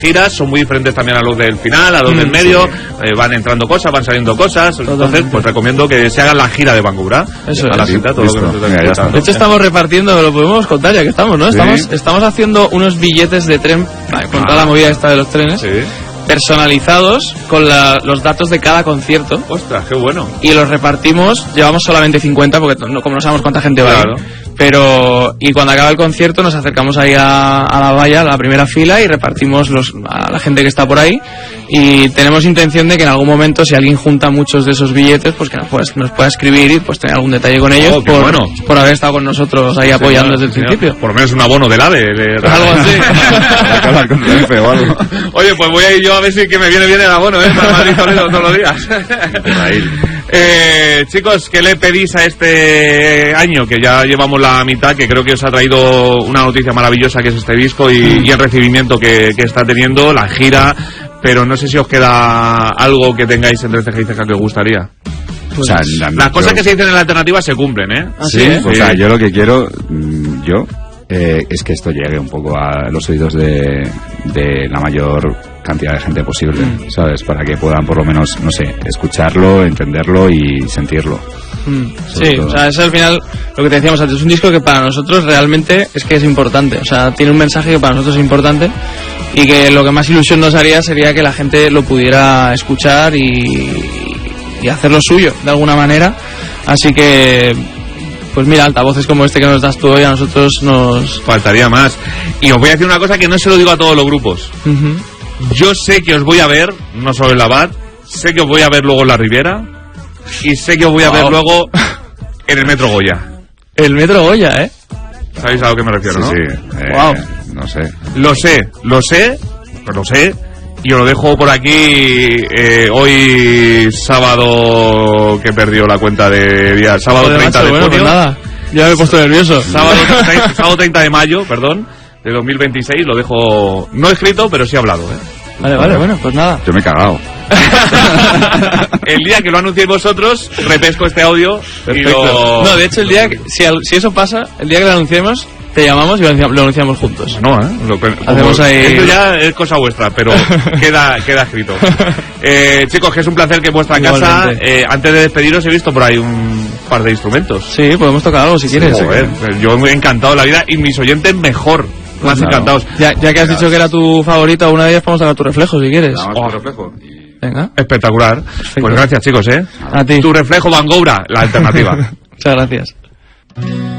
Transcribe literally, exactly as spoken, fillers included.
giras son muy diferentes también a los del final, a los mm, del medio, sí. eh, van entrando cosas, van saliendo cosas. Totalmente. Entonces, pues recomiendo que se hagan la gira de Bangura. Eso a la es. cita, todo lo que nos Mira, está, de hecho, estamos repartiendo, lo podemos contar ya que estamos, ¿no? Estamos, sí. estamos haciendo unos billetes de tren, vale, con ah. toda la movida esta de los trenes. Sí. Personalizados con la, los datos de cada concierto. Ostras, qué bueno. Y los repartimos, llevamos solamente cincuenta porque no, como no sabemos cuánta gente va claro. a ir. Pero, y cuando acaba el concierto nos acercamos ahí a, a la valla, a la primera fila, y repartimos los, a la gente que está por ahí. Y tenemos intención de que en algún momento, si alguien junta muchos de esos billetes, pues que nos pueda, nos pueda escribir y pues tener algún detalle con ellos. Oh, por, bueno. por haber estado con nosotros ahí sí, apoyando desde el sí, principio. Por lo menos un abono del AVE. De... Algo así. Oye, pues voy a ir yo a ver si que me viene bien el abono, ¿eh? Para Madrid Toledo todos los días. eh, chicos, ¿qué le pedís a este año? Que ya llevamos la mitad, que creo que os ha traído una noticia maravillosa, que es este disco y, mm. y el recibimiento que, que está teniendo, la gira, pero no sé si os queda algo que tengáis entre ceja y ceja que os gustaría. Pues, o sea, la, las cosas yo... que se dicen en la alternativa se cumplen, ¿eh? ¿Ah, sí? Sí, o sea, yo lo que quiero, yo, eh, es que esto llegue un poco a los oídos de, de la mayor cantidad de gente posible, mm. ¿sabes? Para que puedan por lo menos, no sé, escucharlo, entenderlo y sentirlo. Mm. Sí, todo. O sea, es al final lo que te decíamos antes, es un disco que para nosotros realmente es que es importante, o sea, tiene un mensaje que para nosotros es importante y que lo que más ilusión nos haría sería que la gente lo pudiera escuchar y, y hacerlo suyo de alguna manera, así que pues mira, altavoces como este que nos das tú hoy a nosotros nos... Faltaría más. Y os voy a decir una cosa que no se lo digo a todos los grupos. Uh-huh. Yo sé que os voy a ver, no solo en la B A T, sé que os voy a ver luego en la Riviera y sé que os voy a wow. ver luego en el Metro Goya. El Metro Goya, ¿eh? ¿Sabéis a lo que me refiero, sí, no? Sí, eh, wow. No sé. Lo sé, lo sé, pues lo sé. Y os lo dejo por aquí eh, hoy sábado, que perdió la cuenta de día, sábado Joder, treinta macho, de bueno, junio. Pues nada, ya me he puesto nervioso. Sábado, treinta, sábado treinta de mayo, perdón, de dos mil veintiséis, lo dejo no escrito, pero sí hablado, ¿eh? Vale, vale, bueno, pues nada. Yo me he cagado. El día que lo anunciéis vosotros, repesco este audio. Perfecto. Y lo... No, de hecho, el día que, si, si eso pasa, el día que lo anunciemos, te llamamos y lo anunciamos, lo anunciamos juntos. No, ¿eh? Lo, Hacemos ahí... Esto ya es cosa vuestra, pero queda, queda escrito. Eh, chicos, que es un placer que en vuestra casa, eh, antes de despediros, he visto por ahí un par de instrumentos. Sí, podemos tocar algo si quieres. Sí, joder, yo me he encantado de la vida y mis oyentes mejor. Más claro. encantados. Ya, ya que has dicho que era tu favorita, una de ellas podemos sacar tu reflejo si quieres. Oh. Tu reflejo. Y... Venga. Espectacular. Perfecto. Pues gracias, chicos, ¿eh? A ti. Tu reflejo, Bangoura, la alternativa. Muchas gracias.